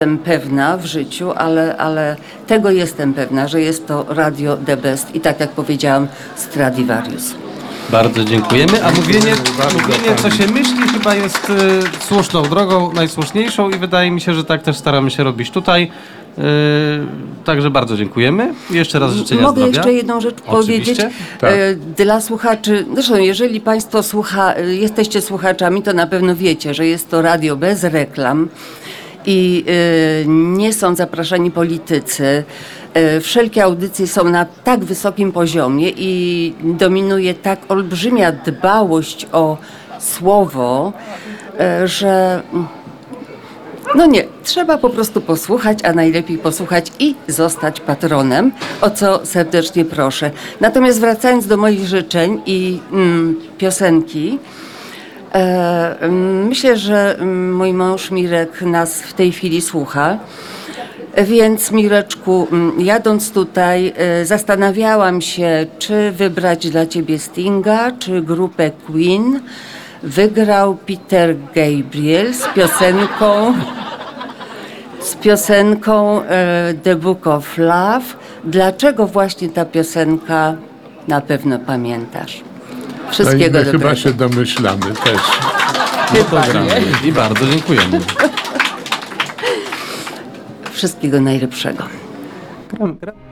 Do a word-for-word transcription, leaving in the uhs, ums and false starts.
Jestem pewna w życiu, ale, ale tego jestem pewna, że jest to Radio The Best i tak jak powiedziałam, Stradivarius. Bardzo dziękujemy, a mówienie, mówienie co się myśli chyba jest y, słuszną drogą, najsłuszniejszą i wydaje mi się, że tak też staramy się robić tutaj. Yy, także bardzo dziękujemy. Jeszcze raz życzenia Mogę zdrowia. jeszcze jedną rzecz Oczywiście. powiedzieć? Tak. E, Dla słuchaczy, zresztą jeżeli Państwo słucha, jesteście słuchaczami, to na pewno wiecie, że jest to radio bez reklam i e, nie są zapraszani politycy. E, wszelkie audycje są na tak wysokim poziomie i dominuje tak olbrzymia dbałość o słowo, e, że... No nie, trzeba po prostu posłuchać, a najlepiej posłuchać i zostać patronem, o co serdecznie proszę. Natomiast wracając do moich życzeń i mm, piosenki, e, mm, myślę, że mm, mój mąż Mirek nas w tej chwili słucha. Więc Mireczku, mm, jadąc tutaj, e, zastanawiałam się, czy wybrać dla Ciebie Stinga, czy grupę Queen. Wygrał Peter Gabriel z piosenką z piosenką e, The Book of Love. Dlaczego właśnie ta piosenka? Na pewno pamiętasz. Wszystkiego No i my dobrego. chyba się domyślamy też. Chyba nie. I bardzo dziękujemy. Wszystkiego najlepszego. Gram, gram.